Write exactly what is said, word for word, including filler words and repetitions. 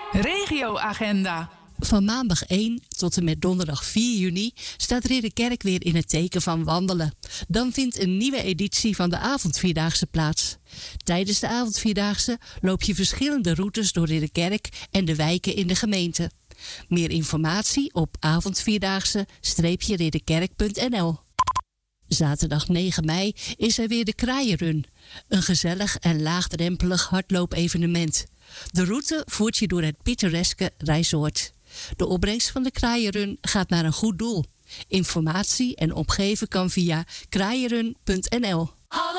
Regioagenda. Van maandag één tot en met donderdag vier juni staat Ridderkerk weer in het teken van wandelen. Dan vindt een nieuwe editie van de avondvierdaagse plaats. Tijdens de avondvierdaagse loop je verschillende routes door Ridderkerk en de wijken in de gemeente. Meer informatie op avondvierdaagse ridderkerk punt n l. Zaterdag negen mei is er weer de Kraaienrun. Een gezellig en laagdrempelig hardloopevenement. De route voert je door het pittoreske Rijsoord. De opbrengst van de Kraaienrun gaat naar een goed doel. Informatie en opgeven kan via kraaienrun punt n l.